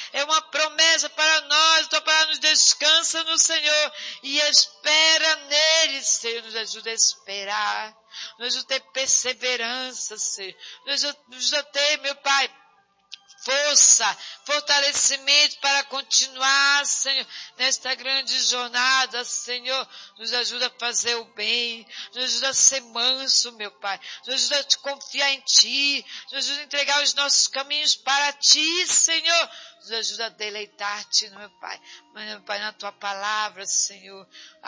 é uma promessa para nós. Tua palavra nos descansa no Senhor e espera nele, Senhor. Nos ajuda a esperar, nos ajuda a ter perseverança, Senhor. Nos ajuda a ter, meu Pai, força, fortalecimento para continuar, Senhor, nesta grande jornada, Senhor. Nos ajuda a fazer o bem, nos ajuda a ser manso, meu Pai. Nos ajuda a te confiar em Ti, nos ajuda a entregar os nossos caminhos para Ti, Senhor. Nos ajuda a deleitar-te, meu Pai. Meu Pai, na Tua palavra, Senhor.